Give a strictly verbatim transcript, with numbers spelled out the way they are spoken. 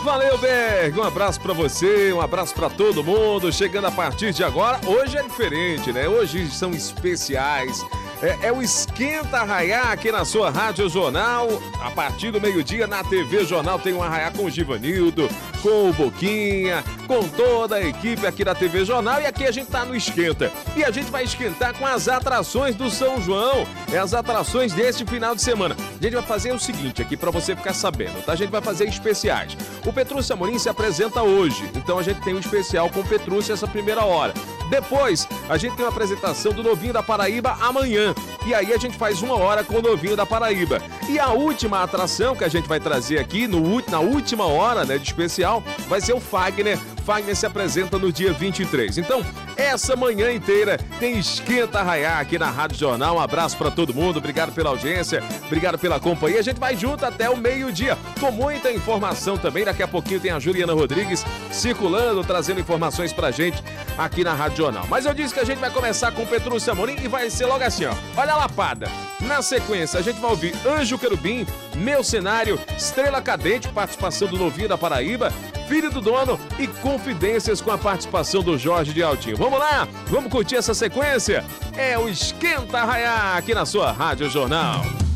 Valeu, Berg, um abraço pra você, um abraço pra todo mundo, chegando a partir de agora. Hoje é diferente, né? Hoje são especiais. É, é o Esquenta Arraiá aqui na sua Rádio Jornal. A partir do meio-dia na T V Jornal tem um Arraiá com o Givanildo, com o Boquinha, com toda a equipe aqui da T V Jornal. E aqui a gente tá no Esquenta. E a gente vai esquentar com as atrações do São João. É as atrações deste final de semana. A gente vai fazer o seguinte aqui pra você ficar sabendo, tá? A gente vai fazer especiais. O Petrúcio Amorim se apresenta hoje. Então a gente tem um especial com o Petrúcio essa primeira hora. Depois, a gente tem uma apresentação do Novinho da Paraíba amanhã. E aí a gente faz uma hora com o Novinho da Paraíba. E a última atração que a gente vai trazer aqui, no, na última hora, né, de especial, vai ser o Fagner. Fagner se apresenta no dia vinte e três. Então, essa manhã inteira tem Esquenta Arraiá aqui na Rádio Jornal. Um abraço pra todo mundo, obrigado pela audiência, obrigado pela companhia. A gente vai junto até o meio-dia, com muita informação também. Daqui a pouquinho tem a Juliana Rodrigues circulando, trazendo informações pra gente aqui na Rádio Jornal. Mas eu disse que a gente vai começar com o Petrúcio Amorim e vai ser logo assim, ó. Olha a lapada. Na sequência, a gente vai ouvir Anjo Querubim, Meu Cenário, Estrela Cadente, participação do Novinho da Paraíba, Filho do Dono e Confidências com a participação do Jorge de Altinho. Vamos lá? Vamos curtir essa sequência? É o Esquenta Arraiá aqui na sua Rádio Jornal.